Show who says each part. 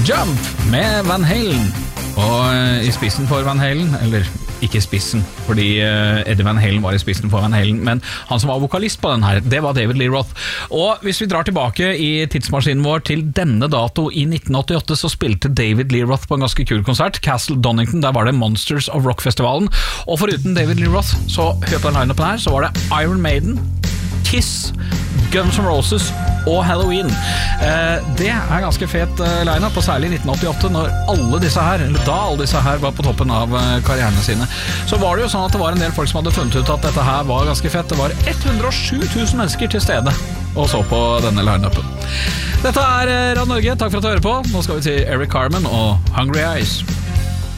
Speaker 1: Jump med Van Halen. Og i spissen for Van Halen, eller ikke i spissen, fordi Eddie Van Halen var i spissen for Van Halen, men han som var vokalist på den her, det var David Lee Roth. Og hvis vi drar tilbake i tidsmaskinen vår til denne dato i 1988, så spilte David Lee Roth på en ganske kul konsert, Castle Donington. Der var det Monsters of Rock-festivalen. Og foruten David Lee Roth, så hør på den line-upen her, så var det Iron Maiden, Kiss, Guns N' Roses og Halloween. Det er ganske fet line-up, og særlig i 1988, når alle disse her var på toppen av karrierene sine. Så var det jo sånn at det var en del folk som hadde funnet ut at dette her var ganske fett. Det var 107 000 mennesker til stede og så på denne line-upen. Dette er Radio Norge, takk for at du hører på. Nå skal vi til Eric Carmen og Hungry Eyes.